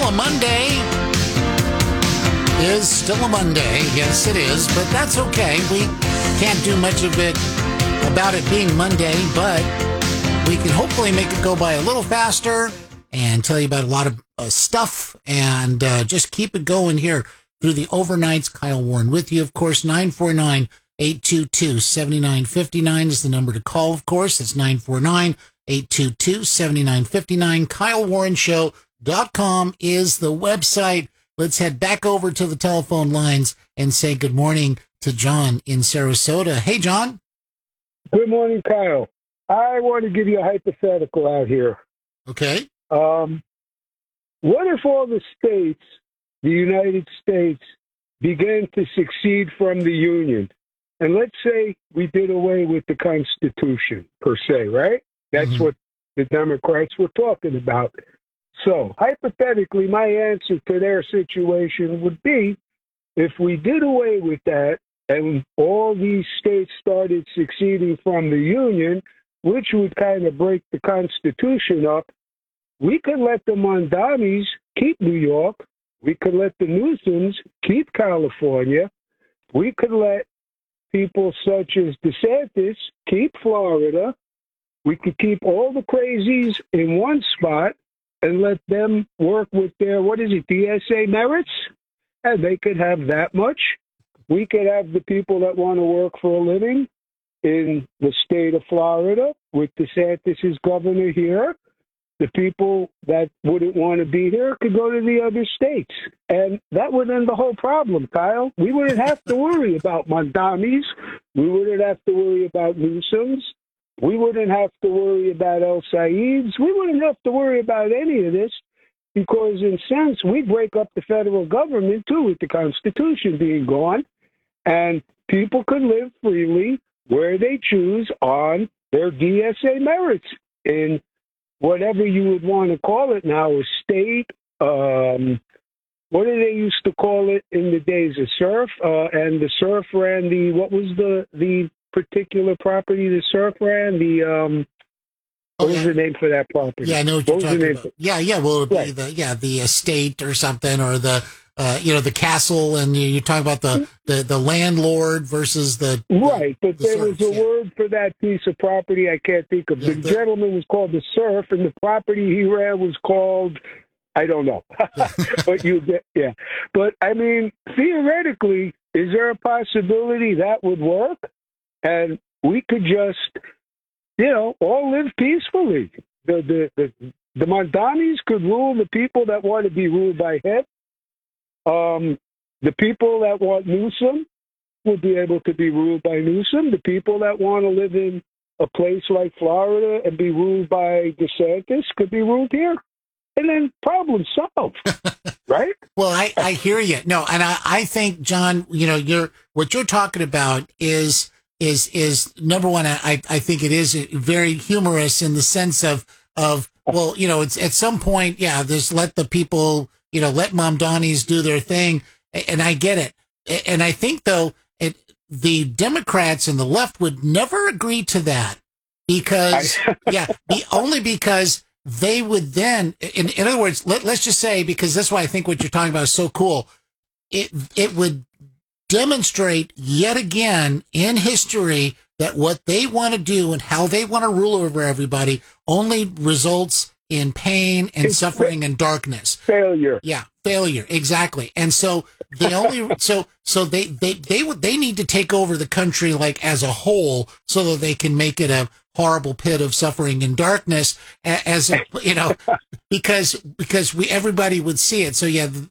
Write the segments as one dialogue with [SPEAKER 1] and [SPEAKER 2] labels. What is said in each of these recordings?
[SPEAKER 1] a Monday. Is still a Monday. Yes, it is, but that's okay. We can't do much of it about it being Monday, but we can hopefully make it go by a little faster and tell you about a lot of stuff and just keep it going here through the overnights. Kyle Warren with you, of course. 949-822-7959 is the number to call, of course. It's 949-822-7959. KyleWarrenShow.com is the website. Let's head back over to the telephone lines and say good morning to John in Sarasota. Hey, John.
[SPEAKER 2] Good morning, Kyle. I want to give you a hypothetical out here.
[SPEAKER 1] Okay.
[SPEAKER 2] What if all the states, the United States, began to succeed from the Union? And let's say we did away with the Constitution, per se, right? That's what the Democrats were talking about. So, hypothetically, my answer to their situation would be, if we did away with that and all these states started succeeding from the Union, which would kind of break the Constitution up, we could let the Mondamis keep New York. We could let the Newsoms keep California. We could let people such as DeSantis keep Florida. We could keep all the crazies in one spot and let them work with their, DSA merits? And they could have that much. We could have the people that want to work for a living in the state of Florida with DeSantis as governor here. The people that wouldn't want to be here could go to the other states. And that would end the whole problem, Kyle. We wouldn't have to worry about Mondamis. We wouldn't have to worry about Newsoms. We wouldn't have to worry about El Saids. We wouldn't have to worry about any of this because, in a sense, we break up the federal government, too, with the Constitution being gone. And people could live freely where they choose on their DSA merits in whatever you would want to call it now, a state. What did they used to call it in the days of surf? And the surf ran what was the particular property the surf ran? What was the name for that property?
[SPEAKER 1] Yeah, I know what you're talking about. Yeah. Well, it would be the estate or something, or the the castle, and you're talking about the landlord versus the
[SPEAKER 2] right. But there
[SPEAKER 1] surf,
[SPEAKER 2] was a word for that piece of property. I can't think of. The gentleman was called the surf, and the property he ran was called, I don't know. But But I mean, theoretically, is there a possibility that would work? And we could just, all live peacefully. The Mondamis could rule the people that want to be ruled by him. The people that want Newsom will be able to be ruled by Newsom. The people that want to live in a place like Florida and be ruled by DeSantis could be ruled here. And then problem solved, right?
[SPEAKER 1] Well, I hear you. No, and I think, John, what you're talking about is number one. I think it is very humorous in the sense of well, it's at some point, just let the people, let Mamdanis do their thing, and I get it. And I think though, the Democrats and the left would never agree to that because only because they would then, in other words, let's just say, because that's why I think what you're talking about is so cool. It would demonstrate yet again in history that what they want to do and how they want to rule over everybody only results in pain and suffering and darkness.
[SPEAKER 2] Failure.
[SPEAKER 1] Yeah, failure. Exactly. And so they only so they need to take over the country like as a whole so that they can make it a horrible pit of suffering and darkness because everybody would see it. So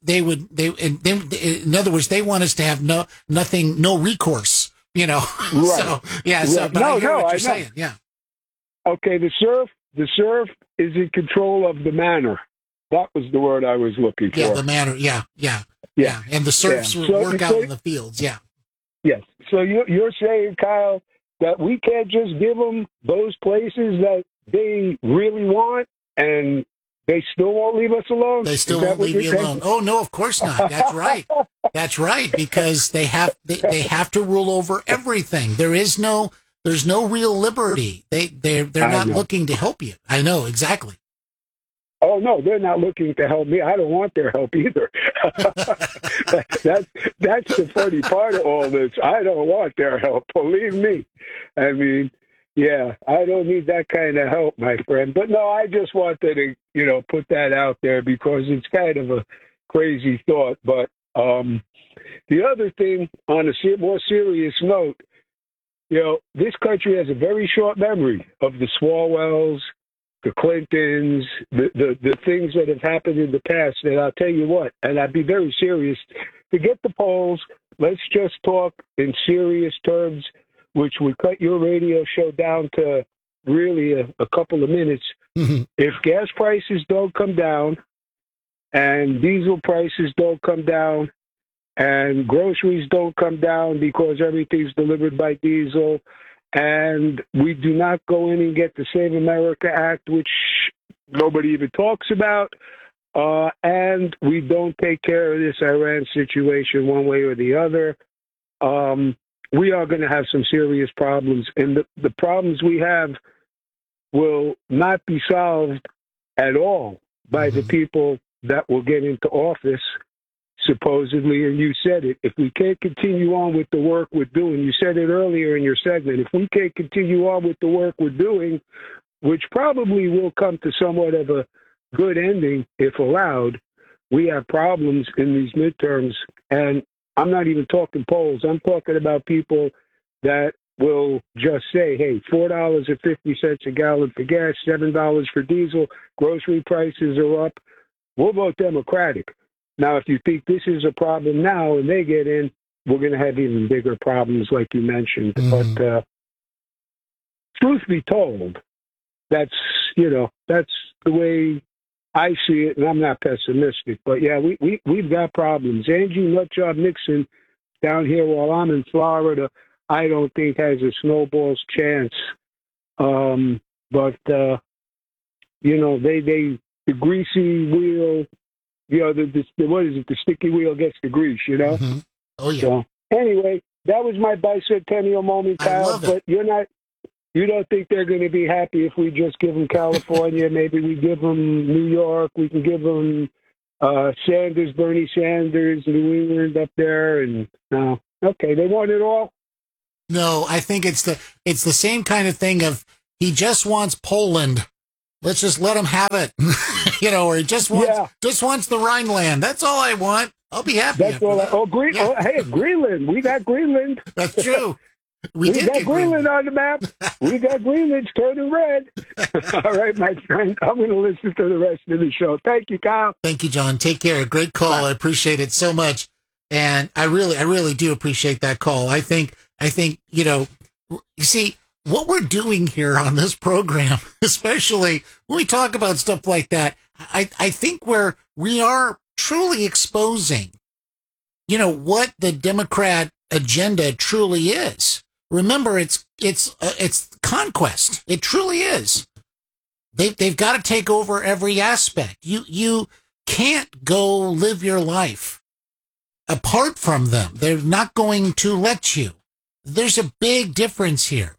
[SPEAKER 1] in other words, they want us to have no recourse,
[SPEAKER 2] Right.
[SPEAKER 1] So but I hear what you're saying. Yeah.
[SPEAKER 2] Okay. The surf is in control of the manor. That was the word I was looking for.
[SPEAKER 1] Yeah. The manor. Yeah. And the serfs would work out in the fields. Yeah.
[SPEAKER 2] Yes. So you're saying, Kyle, that we can't just give them those places that they really want and they still won't leave us alone?
[SPEAKER 1] They still won't leave you alone. Oh, no, of course not. That's right. That's right, because they have to rule over everything. There's no real liberty. They're not looking to help you. I know, exactly.
[SPEAKER 2] Oh no, they're not looking to help me. I don't want their help either. That's the funny part of all this. I don't want their help. Believe me. I mean, yeah, I don't need that kind of help, my friend. But no, I just wanted to, put that out there because it's kind of a crazy thought. But the other thing, on a more serious note, this country has a very short memory of the Swalwells, the Clintons, the things that have happened in the past. And I'll tell you what, and I'd be very serious, forget the polls. Let's just talk in serious terms, which would cut your radio show down to really a couple of minutes. Mm-hmm. If gas prices don't come down and diesel prices don't come down and groceries don't come down because everything's delivered by diesel, and we do not go in and get the Save America Act, which nobody even talks about, and we don't take care of this Iran situation one way or the other, we are going to have some serious problems. And the problems we have will not be solved at all by the people that will get into office, supposedly. And you said it. If we can't continue on with the work we're doing, you said it earlier in your segment, if we can't continue on with the work we're doing, which probably will come to somewhat of a good ending if allowed, we have problems in these midterms. And I'm not even talking polls. I'm talking about people that will just say, hey, $4.50 a gallon for gas, $7 for diesel, grocery prices are up. We'll vote Democratic. Now, if you think this is a problem now and they get in, we're going to have even bigger problems like you mentioned. Mm-hmm. But truth be told, that's the way I see it, and I'm not pessimistic. But, yeah, we've got problems. Angie Nutjob Nixon down here while I'm in Florida, I don't think has a snowball's chance. But the greasy wheel, what is it? The sticky wheel gets the grease,
[SPEAKER 1] Mm-hmm. Oh, yeah.
[SPEAKER 2] So, anyway, that was my bicentennial moment, Kyle. But you don't think they're going to be happy if we just give them California? Maybe we give them New York. We can give them Bernie Sanders, New England up there. And okay, they want it all.
[SPEAKER 1] No, I think it's the same kind of thing of he just wants Poland. Let's just let him have it, or he just wants the Rhineland. That's all I want. I'll be happy.
[SPEAKER 2] That's all. Hey, Greenland. We got Greenland.
[SPEAKER 1] That's true.
[SPEAKER 2] We got Greenland on the map. We got Greenland's turning red. All right, my friend. I'm going to listen to the rest of the show. Thank you, Kyle.
[SPEAKER 1] Thank you, John. Take care. Great call. Bye. I appreciate it so much. And I really do appreciate that call. I think, you see, what we're doing here on this program, especially when we talk about stuff like that, I think we are truly exposing, what the Democrat agenda truly is. Remember, it's conquest. It truly is. They've got to take over every aspect. You can't go live your life apart from them. They're not going to let you. There's a big difference here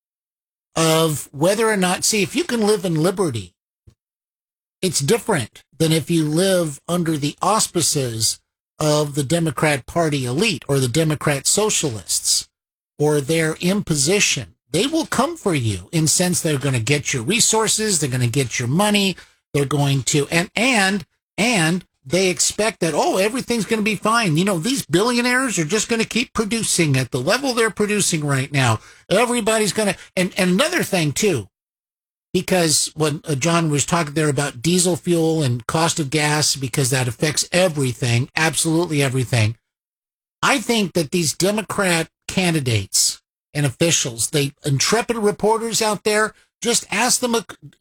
[SPEAKER 1] of whether or not, if you can live in liberty, it's different than if you live under the auspices of the Democrat Party elite or the Democrat socialists or their imposition. They will come for you in sense they're going to get your resources, they're going to get your money, they're going to, and they expect that, everything's going to be fine. These billionaires are just going to keep producing at the level they're producing right now. Everybody's going to, and another thing too, because when John was talking there about diesel fuel and cost of gas, because that affects everything, absolutely everything. I think that these Democrat candidates and officials, intrepid reporters out there, just ask them,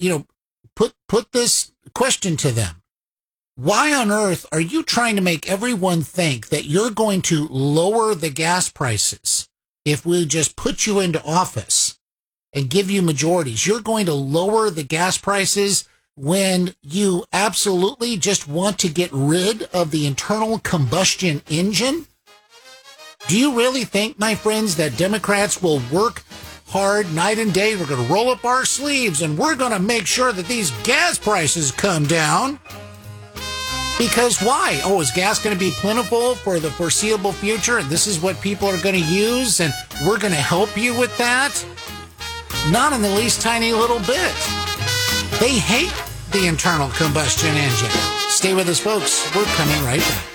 [SPEAKER 1] put this question to them. Why on earth are you trying to make everyone think that you're going to lower the gas prices if we just put you into office and give you majorities? You're going to lower the gas prices when you absolutely just want to get rid of the internal combustion engine? Do you really think, my friends, that Democrats will work hard night and day. We're going to roll up our sleeves, and we're going to make sure that these gas prices come down. Because why? Oh, is gas going to be plentiful for the foreseeable future? And this is what people are going to use, and we're going to help you with that? Not in the least tiny little bit. They hate the internal combustion engine. Stay with us, folks. We're coming right back.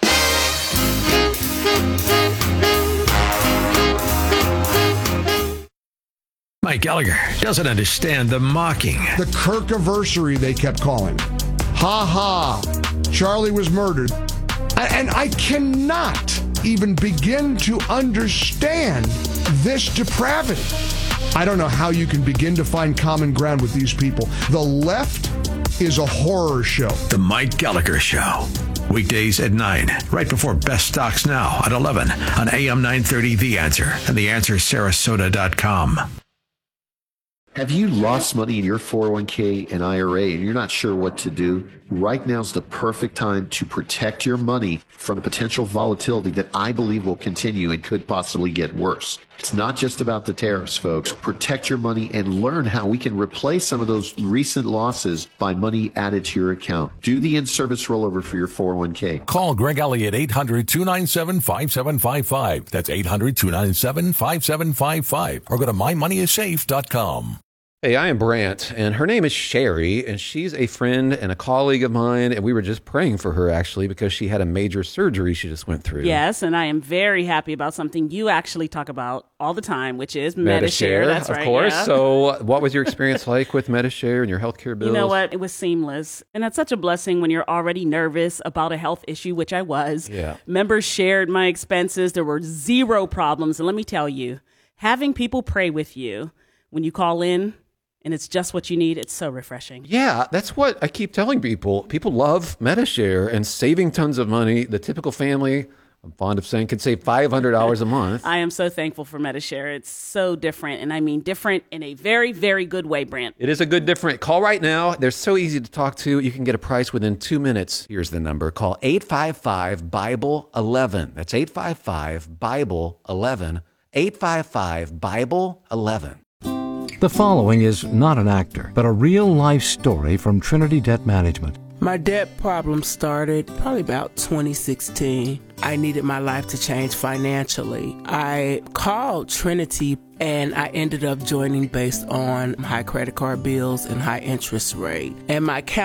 [SPEAKER 3] Mike Gallagher doesn't understand the mocking.
[SPEAKER 4] The Kirk-aversary, they kept calling. Ha ha. Charlie was murdered. And I cannot even begin to understand this depravity. I don't know how you can begin to find common ground with these people. The left is a horror show.
[SPEAKER 3] The Mike Gallagher Show. Weekdays at 9, right before Best Stocks Now at 11 on AM 930 The Answer and theanswersarasota.com.
[SPEAKER 5] Have you lost money in your 401k and IRA and you're not sure what to do? Right now is the perfect time to protect your money from potential volatility that I believe will continue and could possibly get worse. It's not just about the tariffs, folks. Protect your money and learn how we can replace some of those recent losses by money added to your account. Do the in-service rollover for your 401k.
[SPEAKER 6] Call Greg Elliott 800-297-5755. That's 800-297-5755. Or go to mymoneyissafe.com.
[SPEAKER 7] Hey, I am Brant, and her name is Sherry, and she's a friend and a colleague of mine, and we were just praying for her, actually, because she had a major surgery she just went through.
[SPEAKER 8] Yes, and I am very happy about something you actually talk about all the time, which is Medi-Share. That's right,
[SPEAKER 7] of course.
[SPEAKER 8] Yeah.
[SPEAKER 7] So what was your experience like with Medi-Share and your healthcare bills?
[SPEAKER 8] You know what? It was seamless, and that's such a blessing when you're already nervous about a health issue, which I was.
[SPEAKER 7] Yeah.
[SPEAKER 8] Members shared my expenses. There were zero problems, and let me tell you, having people pray with you when you call in, and it's just what you need, it's so refreshing.
[SPEAKER 7] Yeah, that's what I keep telling people. People love Medi-Share and saving tons of money. The typical family, I'm fond of saying, can save $500 a month.
[SPEAKER 8] I am so thankful for Medi-Share. It's so different, and I mean different in a very, very good way, Brant.
[SPEAKER 7] It is a good different. Call right now. They're so easy to talk to. You can get a price within 2 minutes. Here's the number. Call 855-BIBLE-11. That's 855-BIBLE-11. 855-BIBLE-11.
[SPEAKER 9] The following is not an actor, but a real-life story from Trinity Debt Management.
[SPEAKER 10] My debt problem started probably about 2016. I needed my life to change financially. I called Trinity, and I ended up joining based on high credit card bills and high interest rate. And my